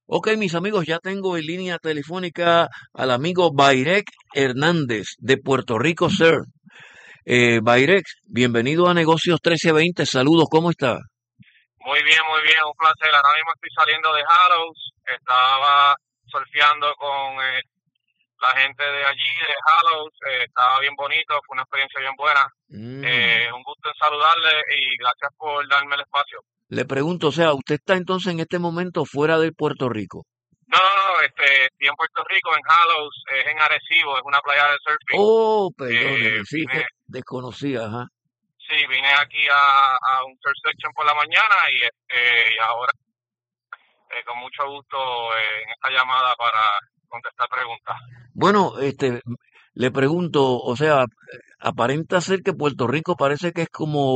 Ok, mis amigos, ya tengo en línea telefónica al amigo Bairek Hernández de Puerto Rico, sir. Bairek, bienvenido a Negocios 1320. Saludos, ¿cómo está? Muy bien, un placer. Ahora mismo estoy saliendo de Hallows. Estaba surfeando con la gente de allí, de Hallows. Estaba bien bonito, fue una experiencia bien buena. Mm. Un gusto en saludarle y gracias por darme el espacio. Le pregunto, o sea, ¿usted está entonces en este momento fuera de Puerto Rico? No, estoy en Puerto Rico, en Hallows, es en Arecibo, es una playa de surfing. Oh, perdóneme, sí que Vine, desconocía, ajá. sí, vine aquí a un surf section por la mañana y ahora con mucho gusto en esta llamada para contestar preguntas. Bueno, le pregunto, o sea, aparenta ser que Puerto Rico parece que es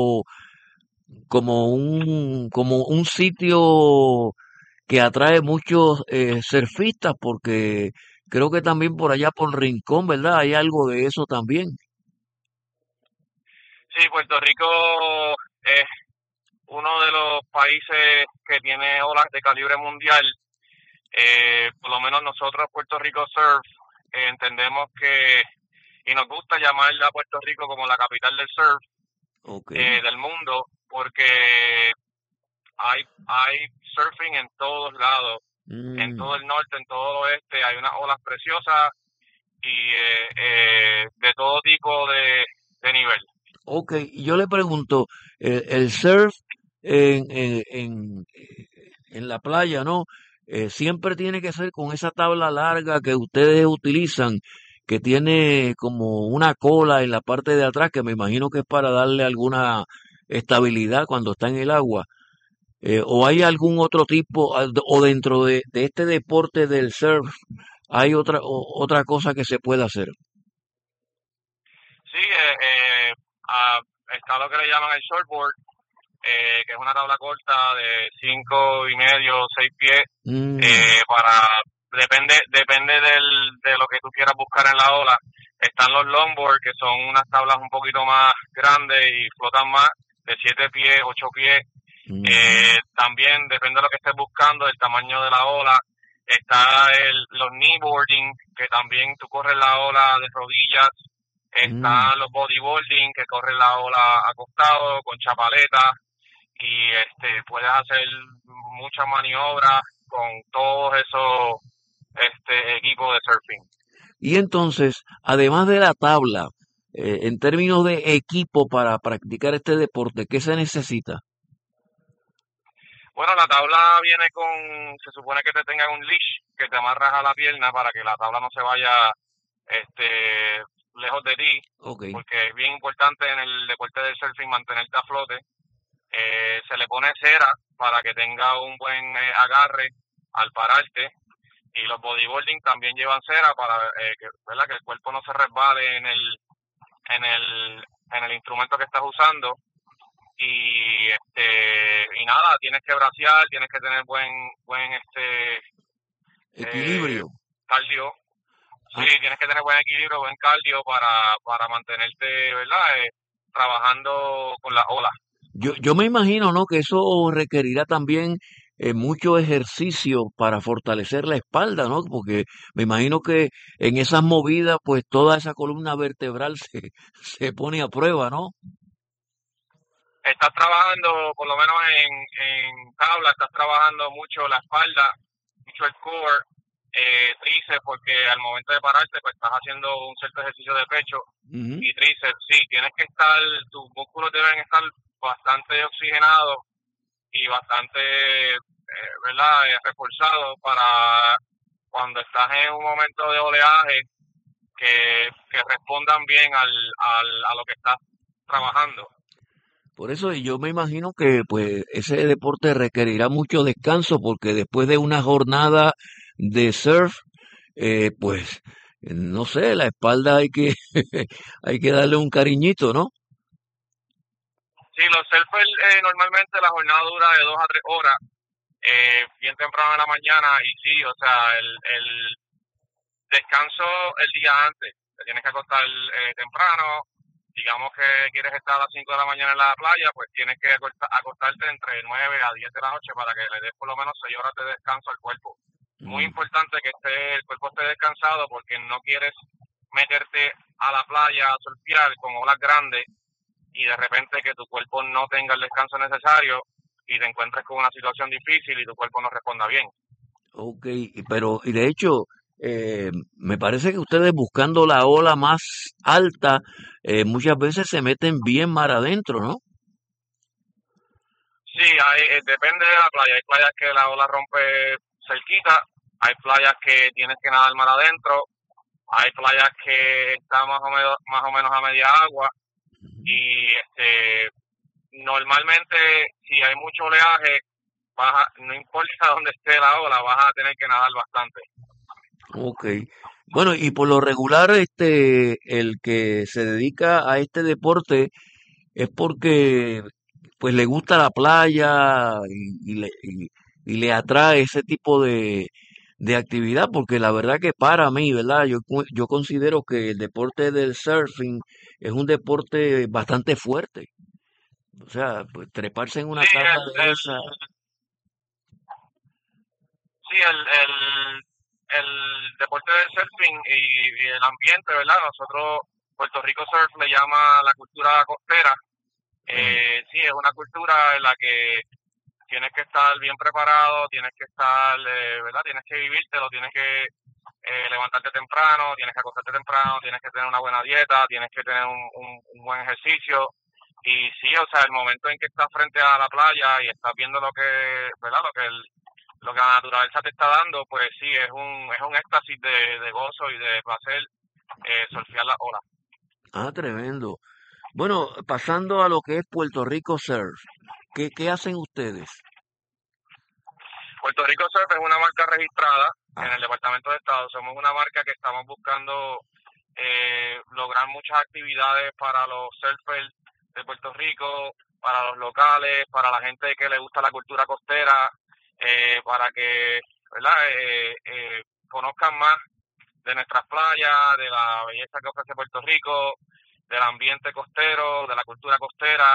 como un sitio que atrae muchos surfistas, porque creo que también por allá por Rincón, ¿verdad? Hay algo de eso también. Sí, Puerto Rico es uno de los países que tiene olas de calibre mundial. Por lo menos nosotros, Puerto Rico Surf, entendemos que, y nos gusta llamarla a Puerto Rico como la capital del surf Ok. del mundo, porque hay surfing en todos lados, en todo Mm, el norte, en todo el oeste, hay unas olas preciosas y de todo tipo de nivel. ok, y yo le pregunto, el surf en la playa, ¿no? Siempre tiene que ser con esa tabla larga que ustedes utilizan, que tiene como una cola en la parte de atrás, que me imagino que es para darle alguna estabilidad cuando está en el agua. ¿O hay algún otro tipo, o dentro de este deporte del surf, hay otra cosa que se pueda hacer? Sí, está lo que le llaman el shortboard, que es una tabla corta de 5 y medio, 6 pies, Mm, para depende de lo que tú quieras buscar en la ola. Están los longboard, que son unas tablas un poquito más grandes y flotan más, de 7 pies, 8 pies. ujú, También depende de lo que estés buscando, del tamaño de la ola. Está los kneeboarding, que también tú corres la ola de rodillas. mm. Están los bodyboarding, que corren la ola acostado, con chapaleta. Y puedes hacer muchas maniobras con todos esos equipos de surfing. Y entonces, además de la tabla, en términos de equipo para practicar este deporte, ¿qué se necesita? Bueno, la tabla viene se supone que te tenga un leash que te amarras a la pierna para que la tabla no se vaya este, lejos de ti, Ok. porque es bien importante en el deporte del surfing mantenerte a flote. Se le pone cera para que tenga un buen agarre al pararte, y los bodyboarding también llevan cera para ¿verdad? Que el cuerpo no se resbale en el, en el instrumento que estás usando. Y nada, tienes que bracear, tienes que tener buen eh, Equilibrio. cardio. Sí, Ah, tienes que tener buen equilibrio, buen cardio para mantenerte, ¿verdad? Trabajando con las olas. yo me imagino, ¿no? Que eso requerirá también mucho ejercicio para fortalecer la espalda, ¿no? Porque me imagino que en esas movidas, pues toda esa columna vertebral se pone a prueba, ¿no? Estás trabajando, por lo menos en tabla, estás trabajando mucho la espalda, mucho el core, tríceps, porque al momento de pararte, pues estás haciendo un cierto ejercicio de pecho Ujú. y tríceps. Sí, tienes que estar, tus músculos deben estar bastante oxigenados y bastante, ¿verdad?, reforzados para cuando estás en un momento de oleaje que respondan bien a lo que estás trabajando. Por eso yo me imagino que pues ese deporte requerirá mucho descanso porque después de una jornada de surf, pues no sé, la espalda hay que hay que darle un cariñito, ¿no? Sí, los surfers normalmente la jornada dura de 2 a 3 horas, bien temprano en la mañana, y sí, o sea, el descanso el día antes. Te tienes que acostar temprano. Digamos que quieres estar a las 5 de la mañana en la playa, pues tienes que acostarte entre 9 a 10 de la noche para que le des por lo menos 6 horas de descanso al cuerpo. muy Mm. importante que el cuerpo esté descansado porque no quieres meterte a la playa a surfear con olas grandes y de repente que tu cuerpo no tenga el descanso necesario y te encuentres con una situación difícil y tu cuerpo no responda bien. Ok, pero y de hecho, me parece que ustedes buscando la ola más alta, muchas veces se meten bien mar adentro, ¿no? Sí, depende de la playa. Hay playas que la ola rompe cerquita, hay playas que tienes que nadar mar adentro, hay playas que está más o menos a media agua y normalmente si hay mucho oleaje, no importa dónde esté la ola, vas a tener que nadar bastante. Ok. Bueno, y por lo regular, el que se dedica a este deporte es porque, pues, le gusta la playa y le atrae ese tipo de actividad, porque la verdad que para mí, ¿verdad? Yo considero que el deporte del surfing es un deporte bastante fuerte. O sea, pues treparse en una Sí, tabla de esa. sí, el deporte del surfing y el ambiente, ¿verdad? Nosotros, Puerto Rico Surf le llama la cultura costera. Ajá. Sí, es una cultura en la que tienes que estar bien preparado, tienes que estar, ¿verdad? Tienes que vivírtelo, tienes que levantarte temprano, tienes que acostarte temprano, tienes que tener una buena dieta, tienes que tener un buen ejercicio. Y sí, o sea, el momento en que estás frente a la playa y estás viendo lo que, ¿verdad? Lo que la naturaleza te está dando, pues sí, es un éxtasis de gozo y de placer surfear las olas. Ah, tremendo. Bueno, pasando a lo que es Puerto Rico Surf, ¿qué hacen ustedes? Puerto Rico Surf es una marca registrada en el Ah, Departamento de Estado. Somos una marca que estamos buscando lograr muchas actividades para los surfers de Puerto Rico, para los locales, para la gente que le gusta la cultura costera, para que, ¿verdad? Conozcan más de nuestras playas, de la belleza que ofrece Puerto Rico, del ambiente costero, de la cultura costera.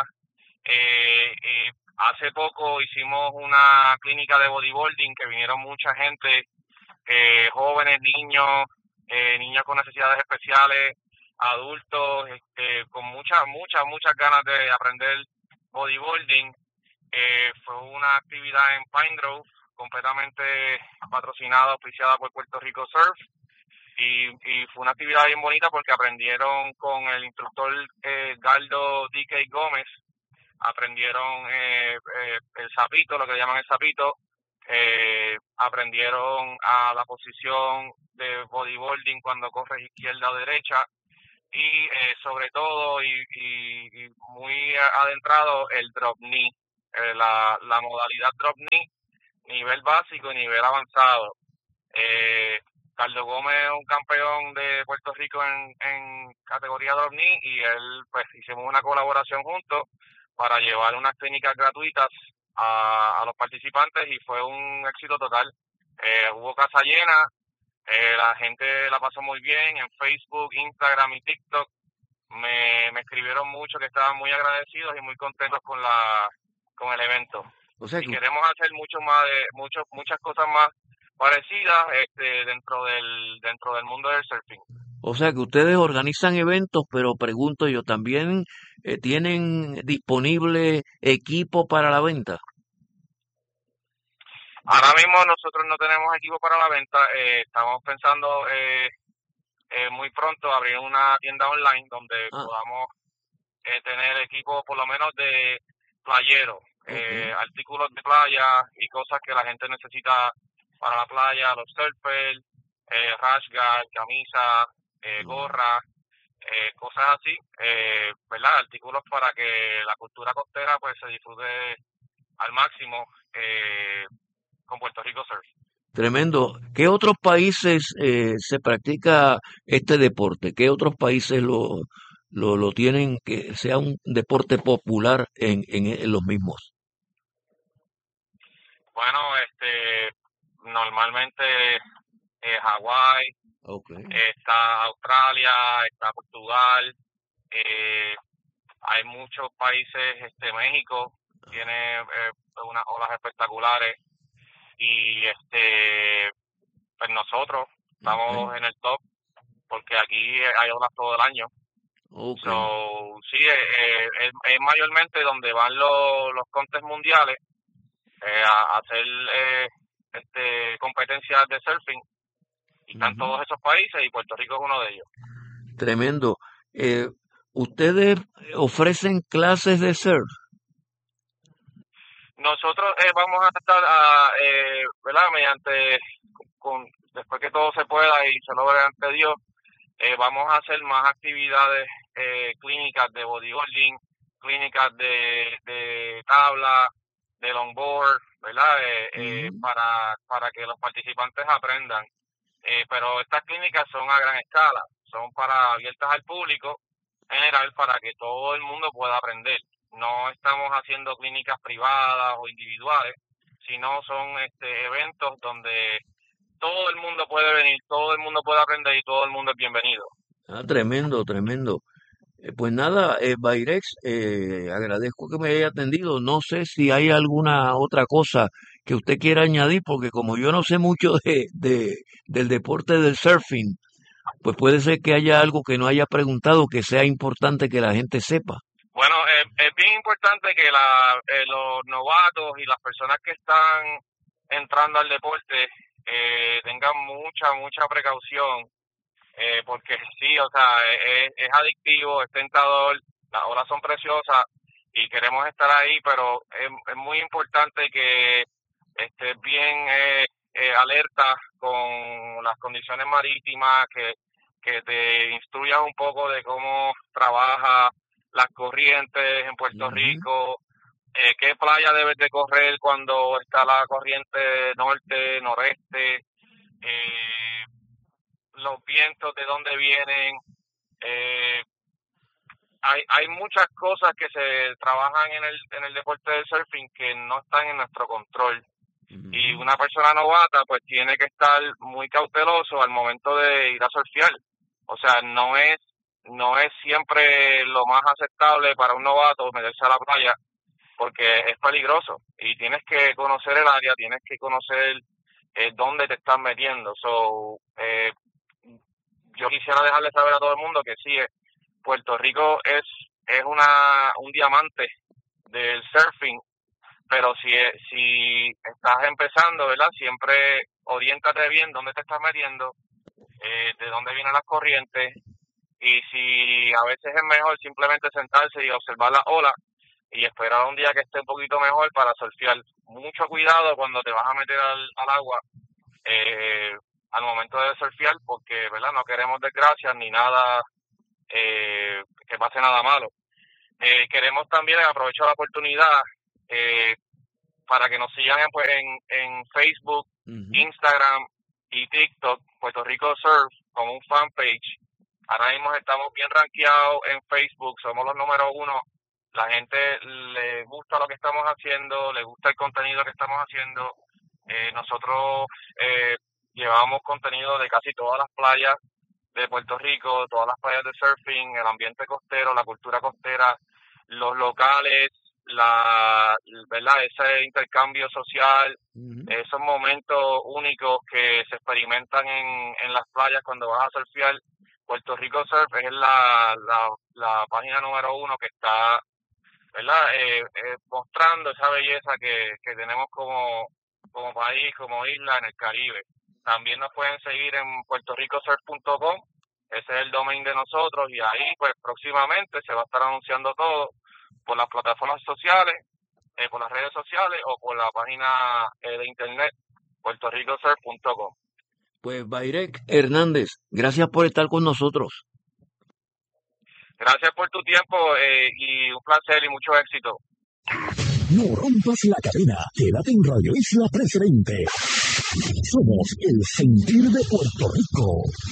Hace poco hicimos una clínica de bodyboarding que vinieron mucha gente, jóvenes, niños, niños con necesidades especiales, adultos, con muchas ganas de aprender bodyboarding. Fue una actividad en Pine Grove, completamente patrocinada, auspiciada por Puerto Rico Surf. Y fue una actividad bien bonita porque aprendieron con el instructor Galdo D.K. Gómez, aprendieron el sapito, lo que llaman el sapito, aprendieron a la posición de bodyboarding cuando corres izquierda o derecha y sobre todo y muy adentrado el drop knee, la modalidad drop knee, nivel básico y nivel avanzado. Eh, Carlos Gómez es un campeón de Puerto Rico en categoría drop knee y él pues hicimos una colaboración juntos para llevar unas técnicas gratuitas a los participantes y fue un éxito total. Hubo casa llena, la gente la pasó muy bien en Facebook, Instagram y TikTok. Me escribieron mucho que estaban muy agradecidos y muy contentos con el evento. o sea Y que, queremos hacer muchas cosas más parecidas dentro del mundo del surfing. o sea que ustedes organizan eventos, pero pregunto yo, ¿también tienen disponible equipo para la venta? Ahora mismo nosotros no tenemos equipo para la venta, estamos pensando muy pronto abrir una tienda online donde Ah, podamos tener equipo por lo menos de playero, ok. artículos de playa y cosas que la gente necesita para la playa, los surfers, rash guard, camisa, Mm. gorra, cosas así, ¿verdad? Artículos para que la cultura costera pues se disfrute al máximo con Puerto Rico Surf. Tremendo. ¿Qué otros países se practica este deporte? ¿Qué otros países lo tienen que sea un deporte popular en los mismos? Bueno, normalmente Hawái, Ok. está Australia, está Portugal, eh, hay muchos países, México tiene unas olas espectaculares y pues nosotros Okay. estamos en el top porque aquí hay olas todo el año. Okay. So, sí, es mayormente donde van los contests mundiales a hacer competencias de surfing y están Ujú. todos esos países y Puerto Rico es uno de ellos. Tremendo. Eh, ¿Ustedes ofrecen clases de surf? Nosotros vamos a estar, ¿verdad? Mediante, después que todo se pueda y se logre ante Dios, vamos a hacer más actividades clínicas de bodyboarding, clínicas de tabla, de longboard, ¿verdad? Ujú. Para que los participantes aprendan. Pero estas clínicas son a gran escala, son abiertas al público general para que todo el mundo pueda aprender. No estamos haciendo clínicas privadas o individuales, sino son eventos donde todo el mundo puede venir, todo el mundo puede aprender y todo el mundo es bienvenido. Ah, tremendo, tremendo. Pues nada, Bairex, agradezco que me haya atendido. No sé si hay alguna otra cosa que usted quiera añadir, porque como yo no sé mucho del deporte del surfing, pues puede ser que haya algo que no haya preguntado que sea importante que la gente sepa. Bueno, es bien importante que los novatos y las personas que están entrando al deporte tengan mucha precaución, porque sí, o sea, es adictivo, es tentador, las horas son preciosas y queremos estar ahí, pero es muy importante que estés bien alerta con las condiciones marítimas, que te instruyas un poco de cómo trabaja las corrientes en Puerto Ujú. Rico, qué playa debes de correr cuando está la corriente norte, noreste, eh, los vientos de dónde vienen. Eh, hay muchas cosas que se trabajan en el deporte del surfing que no están en nuestro control. Y Ujú. una persona novata pues tiene que estar muy cauteloso al momento de ir a surfear. O sea, no es siempre lo más aceptable para un novato meterse a la playa porque es peligroso y tienes que conocer el área, tienes que conocer dónde te estás metiendo. So, yo quisiera dejarle saber a todo el mundo que sí, Puerto Rico es un diamante del surfing, pero si estás empezando, ¿verdad? Siempre oriéntate bien dónde te estás metiendo, de dónde vienen las corrientes, y si a veces es mejor simplemente sentarse y observar las olas y esperar un día que esté un poquito mejor para surfear. Mucho cuidado cuando te vas a meter al agua eh, al momento de surfear, porque, ¿verdad? No queremos desgracias ni nada, que pase nada malo. Queremos también, aprovecho la oportunidad, eh, para que nos sigan en Facebook, Ujú. Instagram y TikTok, Puerto Rico Surf, como un fanpage. Ahora mismo estamos bien rankeados en Facebook, somos los número uno. La gente le gusta lo que estamos haciendo, le gusta el contenido que estamos haciendo. Nosotros llevamos contenido de casi todas las playas de Puerto Rico, todas las playas de surfing, el ambiente costero, la cultura costera, los locales, ¿verdad? Ese intercambio social, Ujú. esos momentos únicos que se experimentan en las playas cuando vas a surfear. Puerto Rico Surf es la página número uno que está, ¿verdad? Mostrando esa belleza que tenemos como país, como isla en el Caribe. También nos pueden seguir en puertoricosurf.com, ese es el domain de nosotros, y ahí pues próximamente se va a estar anunciando todo por las plataformas sociales, por las redes sociales o por la página de internet puertoricosurf.com. Pues Bairek Hernández, gracias por estar con nosotros. Gracias por tu tiempo y un placer y mucho éxito. No rompas la cadena. Quédate en Radio Isla Presidente. Somos el sentir de Puerto Rico.